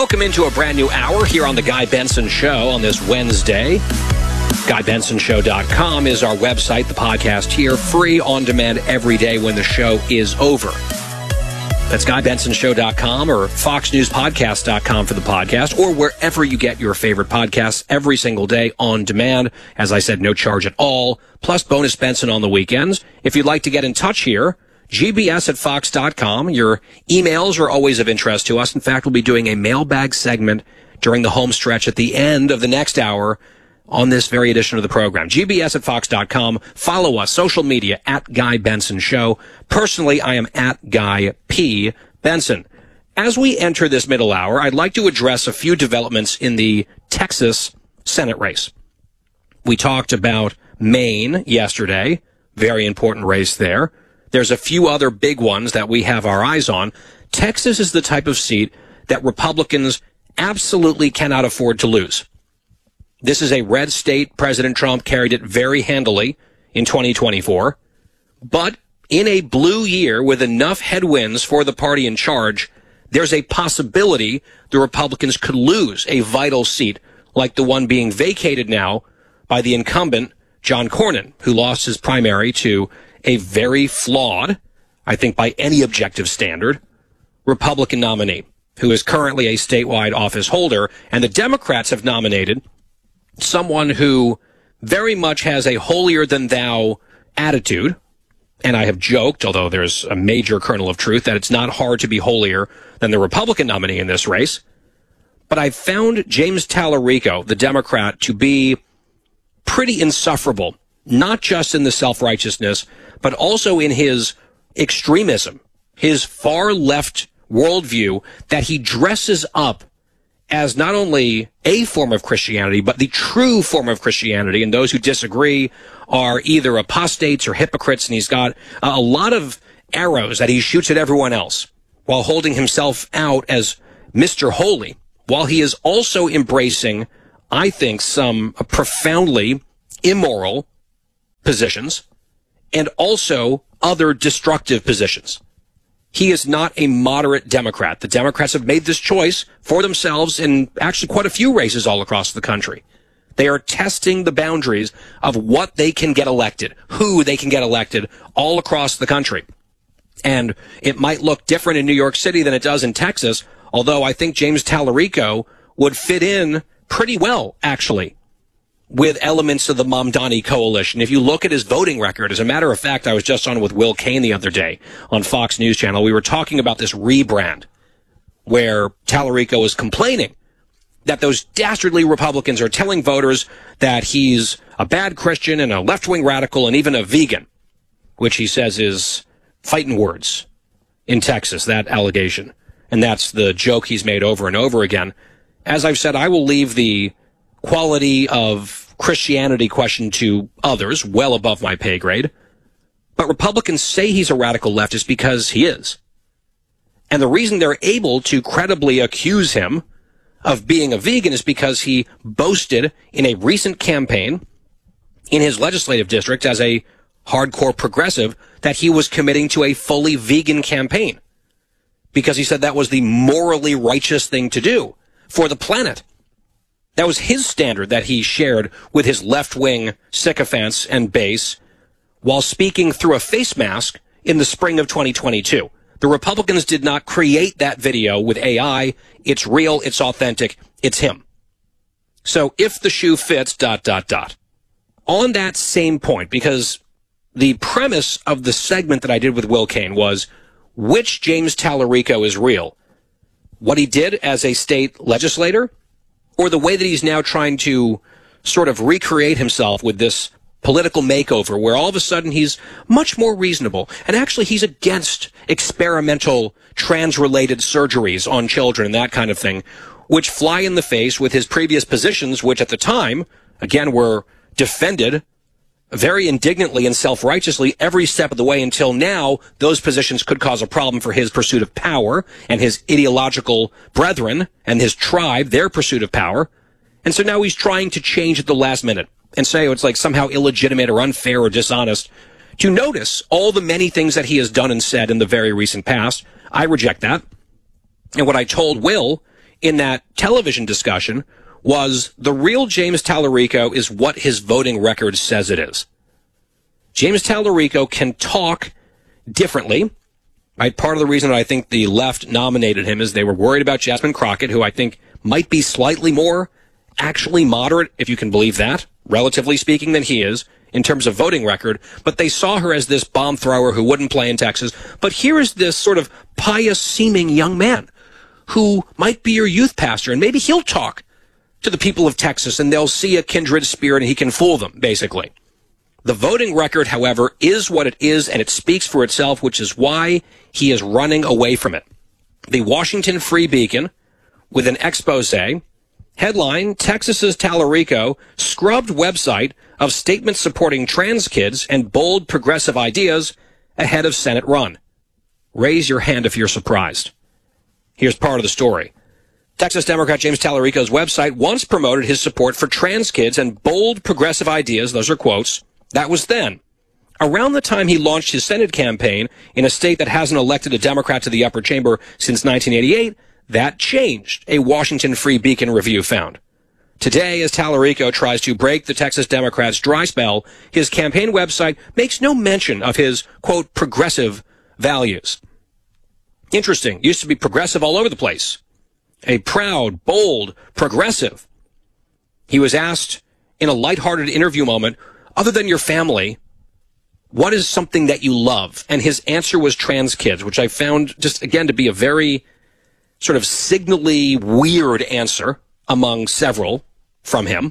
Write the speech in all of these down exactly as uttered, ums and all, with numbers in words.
Welcome into a brand new hour here on The Guy Benson Show on this Wednesday. Guy Benson Show dot com is our website. The podcast here, free on demand every day when the show is over. That's Guy Benson Show dot com or Fox News Podcast dot com for the podcast, or wherever you get your favorite podcasts every single day on demand. As I said, no charge at all, plus bonus Benson on the weekends. If you'd like to get in touch here, G B S at Fox dot com. Your emails are always of interest to us. In fact, we'll be doing a mailbag segment during the home stretch at the end of the next hour on this very edition of the program. G B S at Fox dot com. Follow us, social media, at Guy Benson Show. Personally, I am at Guy P. Benson. As we enter this middle hour, I'd like to address a few developments in the Texas Senate race. We talked about Maine yesterday. Very important race there. There's a few other big ones that we have our eyes on. Texas is the type of seat that Republicans absolutely cannot afford to lose. This is a red state. President Trump carried it very handily in twenty twenty-four. But in a blue year with enough headwinds for the party in charge, there's a possibility the Republicans could lose a vital seat like the one being vacated now by the incumbent, John Cornyn, who lost his primary to a very flawed, I think by any objective standard, Republican nominee who is currently a statewide office holder. And the Democrats have nominated someone who very much has a holier-than-thou attitude. And I have joked, although there's a major kernel of truth, that it's not hard to be holier than the Republican nominee in this race. But I found James Tallarico, the Democrat, to be pretty insufferable, not just in the self-righteousness, but also in his extremism, his far-left worldview that he dresses up as not only a form of Christianity, but the true form of Christianity. And those who disagree are either apostates or hypocrites. And he's got a lot of arrows that he shoots at everyone else while holding himself out as Mister Holy, while he is also embracing, I think, some profoundly immoral positions and also other destructive positions. He is not a moderate Democrat. The Democrats have made this choice for themselves in actually quite a few races all across the country. They are testing the boundaries of what they can get elected, who they can get elected all across the country. And it might look different in New York City than it does in Texas, although I think James Tallarico would fit in pretty well, actually, with elements of the Mamdani coalition. If you look at his voting record, as a matter of fact, I was just on with Will Cain the other day on Fox News Channel. We were talking about this rebrand where Tallarico was complaining that those dastardly Republicans are telling voters that he's a bad Christian and a left-wing radical and even a vegan, which he says is fighting words in Texas, that allegation. And that's the joke he's made over and over again. As I've said, I will leave the quality of Christianity question to others, well above my pay grade. But Republicans say he's a radical leftist because he is. And the reason they're able to credibly accuse him of being a vegan is because he boasted in a recent campaign in his legislative district as a hardcore progressive that he was committing to a fully vegan campaign because he said that was the morally righteous thing to do for the planet. That was his standard that he shared with his left-wing sycophants and base while speaking through a face mask in the spring of twenty twenty-two. The Republicans did not create that video with A I. It's real, it's authentic, it's him. So if the shoe fits, dot, dot, dot. On that same point, because the premise of the segment that I did with Will Cain was which James Tallarico is real? What he did as a state legislator, or the way that he's now trying to sort of recreate himself with this political makeover where all of a sudden he's much more reasonable. And actually he's against experimental trans-related surgeries on children and that kind of thing, which fly in the face with his previous positions, which at the time, again, were defended very indignantly and self-righteously every step of the way until now. Those positions could cause a problem for his pursuit of power and his ideological brethren and his tribe, their pursuit of power. And so now he's trying to change at the last minute and say, oh, it's like somehow illegitimate or unfair or dishonest. To notice all the many things that he has done and said in the very recent past, I reject that. And what I told Will in that television discussion was the real James Tallarico is what his voting record says it is. James Tallarico can talk differently. Right? Part of the reason that I think the left nominated him is they were worried about Jasmine Crockett, who I think might be slightly more actually moderate, if you can believe that, relatively speaking, than he is in terms of voting record. But they saw her as this bomb thrower who wouldn't play in Texas. But here is this sort of pious-seeming young man who might be your youth pastor, and maybe he'll talk to the people of Texas, and they'll see a kindred spirit, and he can fool them, basically. The voting record, however, is what it is, and it speaks for itself, which is why he is running away from it. The Washington Free Beacon, with an expose, headline, Texas's Tallarico, scrubbed website of statements supporting trans kids and bold progressive ideas ahead of Senate run. Raise your hand if you're surprised. Here's part of the story. Texas Democrat James Tallarico's website once promoted his support for trans kids and bold progressive ideas, those are quotes. That was then. Around the time he launched his Senate campaign in a state that hasn't elected a Democrat to the upper chamber since nineteen eighty-eight, that changed, a Washington Free Beacon review found. Today, as Tallarico tries to break the Texas Democrats' dry spell, his campaign website makes no mention of his, quote, progressive values. Interesting. Used to be progressive all over the place. A proud, bold progressive. He was asked in a lighthearted interview moment, other than your family, what is something that you love? And his answer was trans kids, which I found just, again, to be a very sort of signally weird answer among several from him.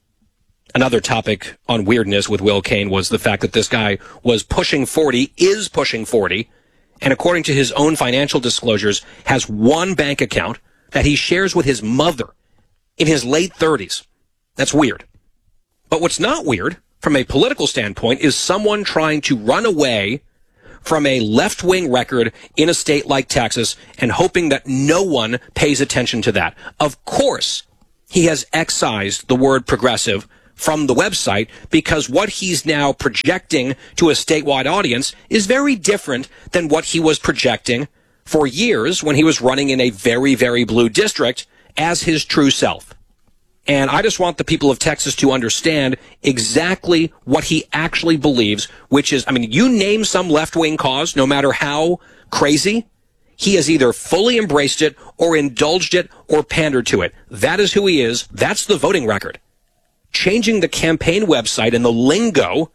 Another topic on weirdness with Will Cain was the fact that this guy was pushing forty, is pushing forty, and according to his own financial disclosures, has one bank account that he shares with his mother in his late thirties. That's weird. But what's not weird, from a political standpoint, is someone trying to run away from a left-wing record in a state like Texas and hoping that no one pays attention to that. Of course, he has excised the word progressive from the website because what he's now projecting to a statewide audience is very different than what he was projecting for years when he was running in a very, very blue district as his true self. And I just want the people of Texas to understand exactly what he actually believes, which is, I mean, you name some left-wing cause, no matter how crazy, he has either fully embraced it or indulged it or pandered to it. That is who he is. That's the voting record. Changing the campaign website and the lingo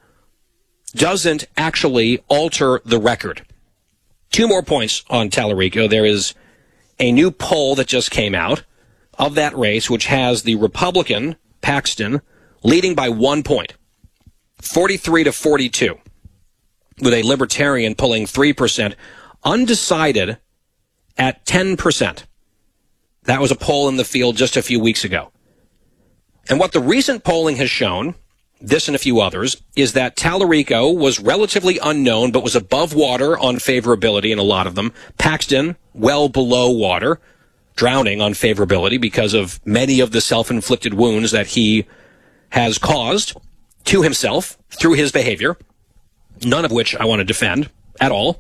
doesn't actually alter the record. Two more points on Tallarico. There is a new poll that just came out of that race, which has the Republican, Paxton, leading by one point, forty-three to forty-two, with a Libertarian pulling three percent, undecided at ten percent. That was a poll in the field just a few weeks ago. And what the recent polling has shown, this and a few others, is that Tallarico was relatively unknown, but was above water on favorability in a lot of them. Paxton, well below water, drowning on favorability because of many of the self-inflicted wounds that he has caused to himself through his behavior, none of which I want to defend at all.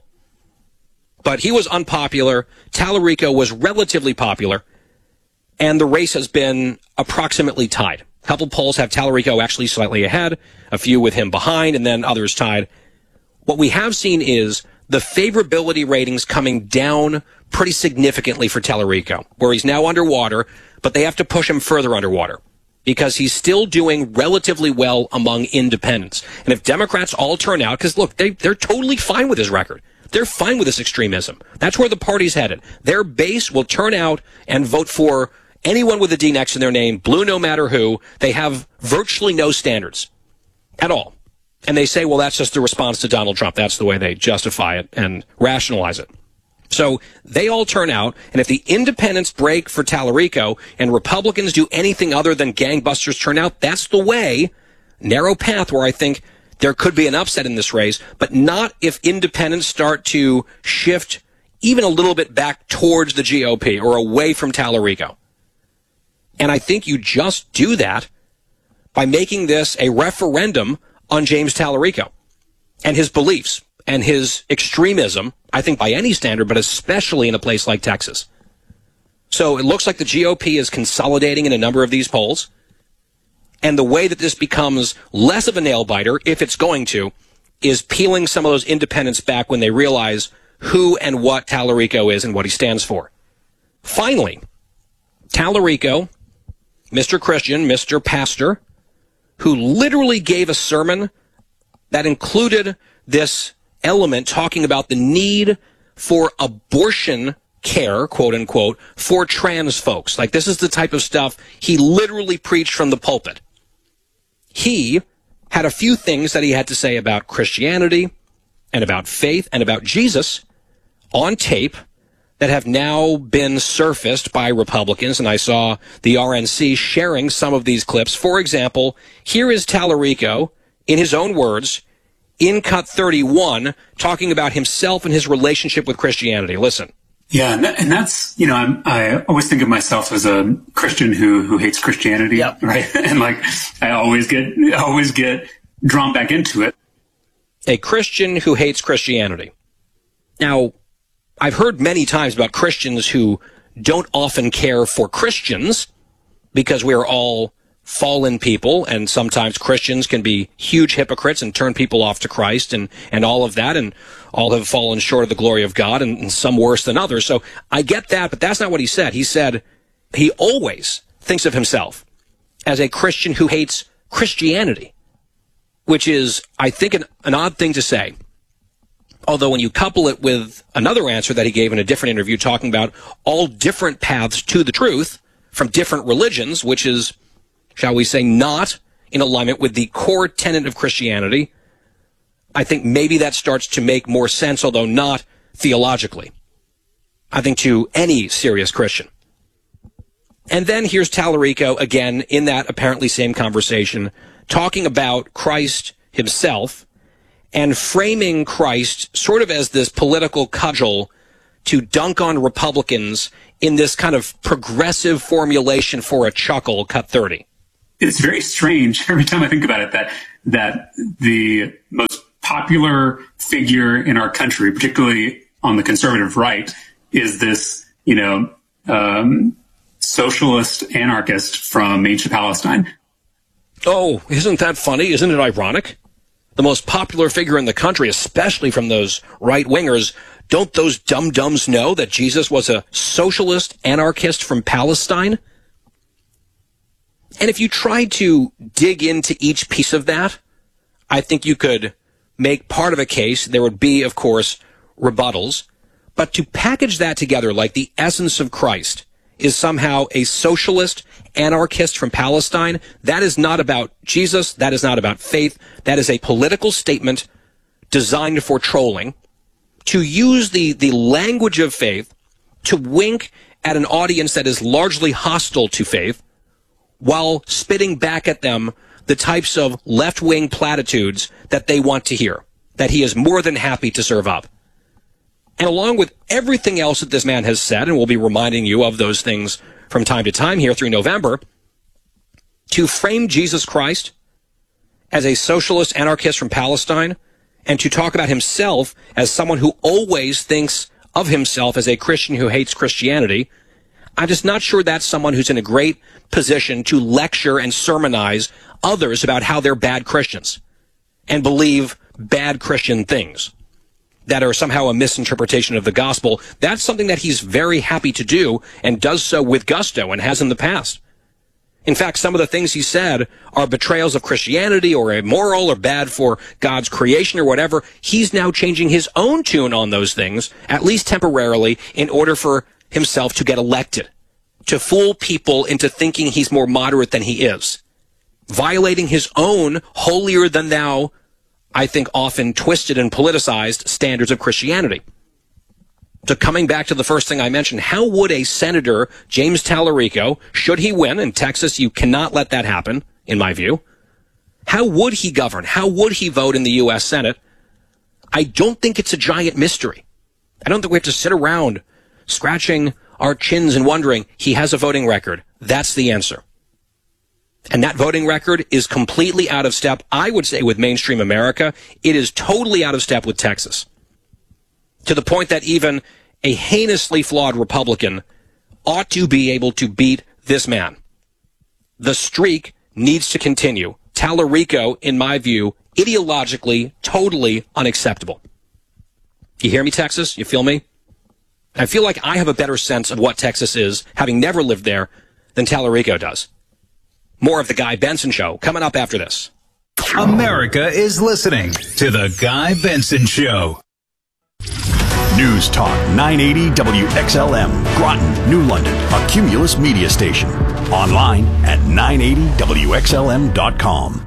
But he was unpopular. Tallarico was relatively popular, and the race has been approximately tied. A couple polls have Tallarico actually slightly ahead, a few with him behind, and then others tied. What we have seen is the favorability ratings coming down pretty significantly for Tallarico, where he's now underwater, but they have to push him further underwater because he's still doing relatively well among independents. And if Democrats all turn out, because look, they, they're totally fine with his record. They're fine with this extremism. That's where the party's headed. Their base will turn out and vote for anyone with a D next to their name, blue no matter who. They have virtually no standards at all. And they say, well, that's just the response to Donald Trump. That's the way they justify it and rationalize it. So they all turn out, and if the independents break for Tallarico and Republicans do anything other than gangbusters turn out, that's the way, narrow path where I think there could be an upset in this race, but not if independents start to shift even a little bit back towards the G O P or away from Tallarico. And I think you just do that by making this a referendum on James Tallarico and his beliefs and his extremism, I think by any standard, but especially in a place like Texas. So it looks like the G O P is consolidating in a number of these polls. And the way that this becomes less of a nail-biter, if it's going to, is peeling some of those independents back when they realize who and what Tallarico is and what he stands for. Finally, Tallarico, Mister Christian, Mister Pastor, who literally gave a sermon that included this element talking about the need for abortion care, quote unquote, for trans folks. Like, this is the type of stuff he literally preached from the pulpit. He had a few things that he had to say about Christianity and about faith and about Jesus on tape that have now been surfaced by Republicans, and I saw the R N C sharing some of these clips. For example, here is Tallarico, in his own words, in Cut thirty-one, talking about himself and his relationship with Christianity. Listen. Yeah, and, that, and that's, you know, I'm, I always think of myself as a Christian who who hates Christianity, yep. right? And like, I always get always get drawn back into it. A Christian who hates Christianity. Now, I've heard many times about Christians who don't often care for Christians because we are all fallen people, and sometimes Christians can be huge hypocrites and turn people off to Christ and, and all of that, and all have fallen short of the glory of God, and, and some worse than others. So I get that, but that's not what he said. He said he always thinks of himself as a Christian who hates Christianity, which is, I think, an, an odd thing to say. Although when you couple it with another answer that he gave in a different interview talking about all different paths to the truth from different religions, which is, shall we say, not in alignment with the core tenet of Christianity, I think maybe that starts to make more sense, although not theologically, I think, to any serious Christian. And then here's Tallarico again in that apparently same conversation, talking about Christ himself and framing Christ sort of as this political cudgel to dunk on Republicans in this kind of progressive formulation for a chuckle, Cut thirty. It's very strange every time I think about it that that the most popular figure in our country, particularly on the conservative right, is this, you know, um, socialist anarchist from ancient Palestine. Oh, isn't that funny? Isn't it ironic? The most popular figure in the country, especially from those right-wingers, don't those dum-dums know that Jesus was a socialist anarchist from Palestine? And if you tried to dig into each piece of that, I think you could make part of a case. There would be, of course, rebuttals. But to package that together like the essence of Christ is somehow a socialist anarchist from Palestine, that is not about Jesus. That is not about faith. That is a political statement designed for trolling. To use the, the language of faith to wink at an audience that is largely hostile to faith, while spitting back at them the types of left-wing platitudes that they want to hear, that he is more than happy to serve up. And along with everything else that this man has said, and we'll be reminding you of those things from time to time here through November, to frame Jesus Christ as a socialist anarchist from Palestine, and to talk about himself as someone who always thinks of himself as a Christian who hates Christianity, I'm just not sure that's someone who's in a great position to lecture and sermonize others about how they're bad Christians and believe bad Christian things that are somehow a misinterpretation of the gospel. That's something that he's very happy to do and does so with gusto and has in the past. In fact, some of the things he said are betrayals of Christianity or immoral or bad for God's creation or whatever. He's now changing his own tune on those things, at least temporarily, in order for himself to get elected, to fool people into thinking he's more moderate than he is, violating his own holier-than-thou, I think often twisted and politicized standards of Christianity. So coming back to the first thing I mentioned, how would a Senator, James Tallarico, should he win in Texas, you cannot let that happen, in my view, how would he govern? How would he vote in the U S Senate? I don't think it's a giant mystery. I don't think we have to sit around scratching our chins and wondering, he has a voting record. That's the answer. And that voting record is completely out of step, I would say, with mainstream America. It is totally out of step with Texas, to the point that even a heinously flawed Republican ought to be able to beat this man. The streak needs to continue. Tallarico, in my view, ideologically, totally unacceptable. You hear me, Texas? You feel me? I feel like I have a better sense of what Texas is, having never lived there, than Tallarico does. More of the Guy Benson Show coming up after this. America is listening to the Guy Benson Show. News Talk nine eighty W X L M, Groton, New London, a Cumulus media station. Online at nine eighty W X L M dot com.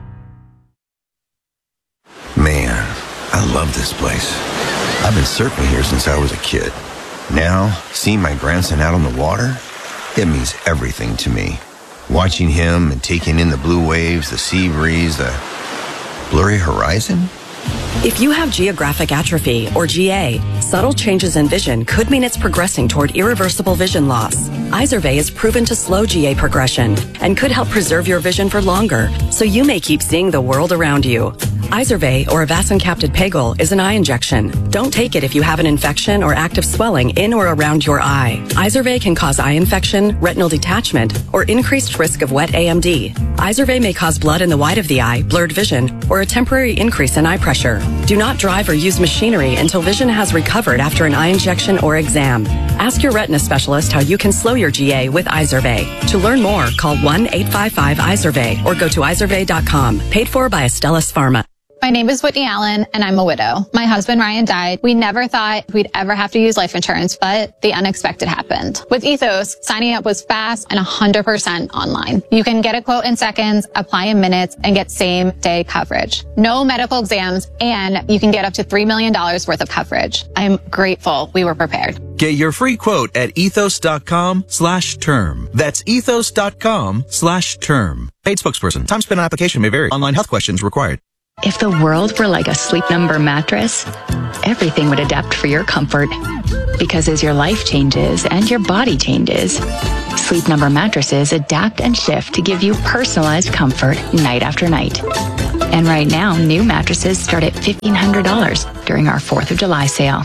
Man, I love this place. I've been surfing here since I was a kid. Now, seeing my grandson out on the water, it means everything to me. Watching him and taking in the blue waves, the sea breeze, the blurry horizon. If you have geographic atrophy, or G A, subtle changes in vision could mean it's progressing toward irreversible vision loss. Izervay is proven to slow G A progression and could help preserve your vision for longer, so you may keep seeing the world around you. Izervay, or avacincaptad pegol, is an eye injection. Don't take it if you have an infection or active swelling in or around your eye. Izervay can cause eye infection, retinal detachment, or increased risk of wet A M D. Izervay may cause blood in the white of the eye, blurred vision, or a temporary increase in eye pressure. Do not drive or use machinery until vision has recovered after an eye injection or exam. Ask your retina specialist how you can slow your G A with Izervay. To learn more, call one eight five five Izervay or go to izervay dot com. Paid for by Astellas Pharma. My name is Whitney Allen, and I'm a widow. My husband, Ryan, died. We never thought we'd ever have to use life insurance, but the unexpected happened. With Ethos, signing up was fast and one hundred percent online. You can get a quote in seconds, apply in minutes, and get same-day coverage. No medical exams, and you can get up to three million dollars worth of coverage. I'm grateful we were prepared. Get your free quote at ethos.com slash term. That's ethos.com slash term. Paid spokesperson. Time spent on application may vary. Online health questions required. If the world were like a Sleep Number mattress, everything would adapt for your comfort. Because as your life changes and your body changes, Sleep Number mattresses adapt and shift to give you personalized comfort night after night. And right now, new mattresses start at fifteen hundred dollars during our fourth of July sale.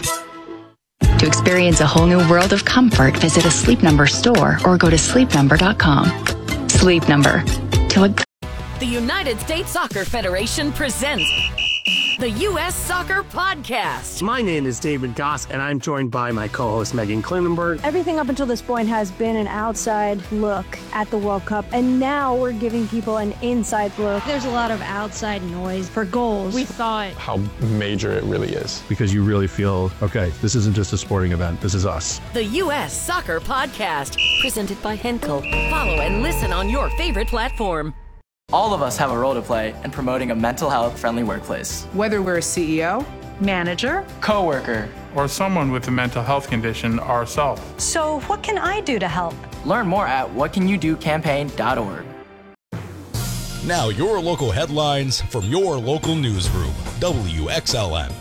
To experience a whole new world of comfort, visit a Sleep Number store or go to sleep number dot com. Sleep Number. Till a The United States Soccer Federation presents the U S Soccer Podcast. My name is David Goss, and I'm joined by my co-host Megan Klinenberg. Everything up until this point has been an outside look at the World Cup, and now we're giving people an inside look. There's a lot of outside noise for goals. We thought how major it really is, because you really feel, okay, this isn't just a sporting event, this is us. The U S Soccer Podcast, presented by Henkel. Follow and listen on your favorite platform. All of us have a role to play in promoting a mental health friendly workplace. Whether we're a C E O, manager, coworker, or someone with a mental health condition ourselves. So what can I do to help? Learn more at what can you do campaign dot org. Now your local headlines from your local newsroom, W X L M.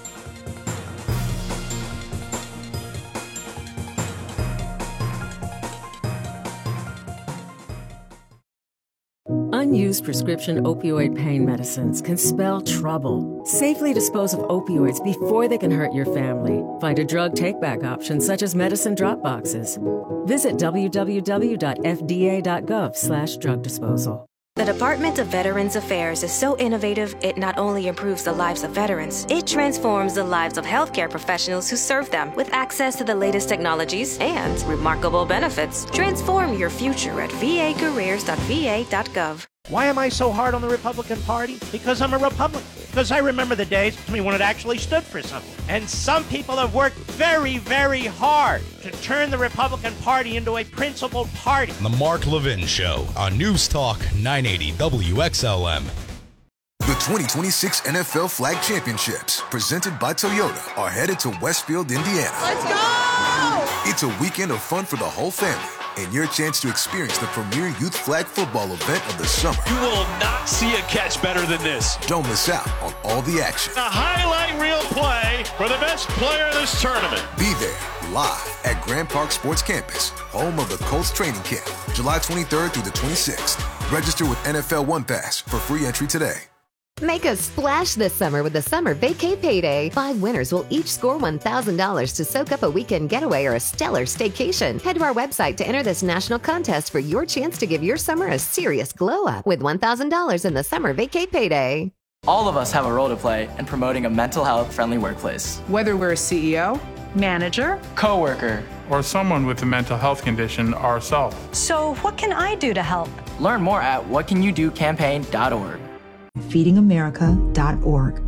Unused prescription opioid pain medicines can spell trouble. Safely dispose of opioids before they can hurt your family. Find a drug take-back option such as medicine drop boxes. Visit w w w dot f d a dot gov slash drug disposal. The Department of Veterans Affairs is so innovative, it not only improves the lives of veterans, it transforms the lives of healthcare professionals who serve them with access to the latest technologies and remarkable benefits. Transform your future at v a careers dot v a dot gov. Why am I so hard on the Republican Party? Because I'm a Republican. Because I remember the days when it actually stood for something. And some people have worked very, very hard to turn the Republican Party into a principled party. The Mark Levin Show on News Talk nine eighty W X L M. The twenty twenty-six N F L Flag Championships, presented by Toyota, are headed to Westfield, Indiana. Let's go! It's a weekend of fun for the whole family, and your chance to experience the premier youth flag football event of the summer. You will not see a catch better than this. Don't miss out on all the action. A highlight reel play for the best player of this tournament. Be there, live at Grand Park Sports Campus, home of the Colts training camp, July twenty-third through the twenty-sixth. Register with N F L One Pass for free entry today. Make a splash this summer with the Summer Vacay Payday. Five winners will each score one thousand dollars to soak up a weekend getaway or a stellar staycation. Head to our website to enter this national contest for your chance to give your summer a serious glow up with one thousand dollars in the Summer Vacay Payday. All of us have a role to play in promoting a mental health friendly workplace. Whether we're a C E O, manager, coworker, or someone with a mental health condition ourselves. So, what can I do to help? Learn more at what can you do campaign dot org. feeding america dot org.